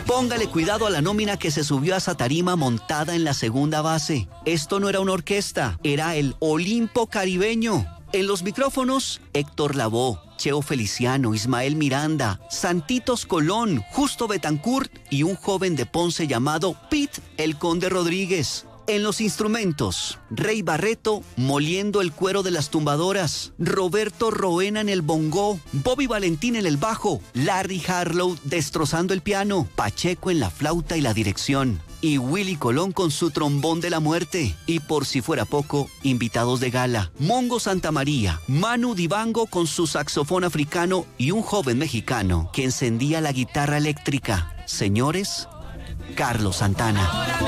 Póngale cuidado a la nómina que se subió a esa tarima montada en la segunda base. Esto no era una orquesta, era el Olimpo Caribeño. En los micrófonos, Héctor Lavoe, Cheo Feliciano, Ismael Miranda, Santitos Colón, Justo Betancourt y un joven de Ponce llamado Pete el Conde Rodríguez. En los instrumentos, Rey Barreto moliendo el cuero de las tumbadoras, Roberto Roena en el bongó, Bobby Valentín en el bajo, Larry Harlow destrozando el piano, Pacheco en la flauta y la dirección, y Willy Colón con su trombón de la muerte. Y por si fuera poco, invitados de gala, Mongo Santamaría, Manu Dibango con su saxofón africano y un joven mexicano que encendía la guitarra eléctrica. Señores, Carlos Santana.